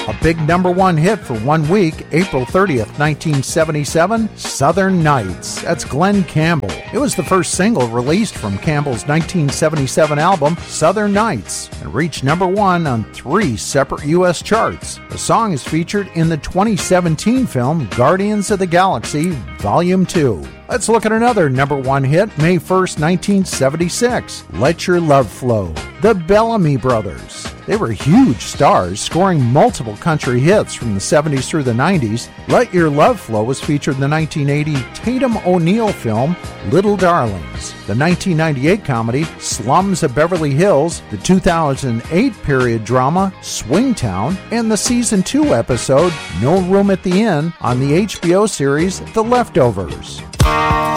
A big number one hit for 1 week, April 30th, 1977, Southern Nights. That's Glenn Campbell. It was the first single released from Campbell's 1977 album, Southern Nights, and reached number one on 3 separate U.S. charts. The song is featured in the 2017 film Guardians of the Galaxy Volume 2. Let's look at another number one hit, May 1st, 1976, Let Your Love Flow. The Bellamy Brothers. They were huge stars, scoring multiple country hits from the 70s through the 90s. Let Your Love Flow was featured in the 1980 Tatum O'Neal film, Little Darlings, the 1998 comedy, Slums of Beverly Hills, the 2008 period drama, Swingtown, and the Season 2 episode, No Room at the Inn, on the HBO series, The Leftovers.